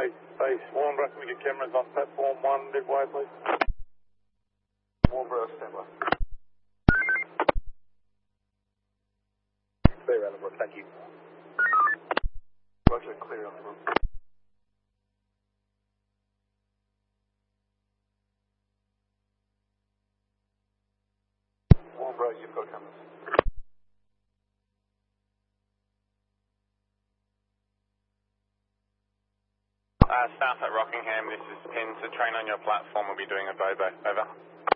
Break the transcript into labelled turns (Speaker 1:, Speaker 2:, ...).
Speaker 1: Base Warnborough, can we get cameras on platform 1, midway, please? Warnborough, stand by. Clear on the roof, thank you. Roger, clear on the roof. Warnborough, you've got cameras.
Speaker 2: Staff at Rockingham, this is Pins. The train on your platform will be doing a bobo. Over.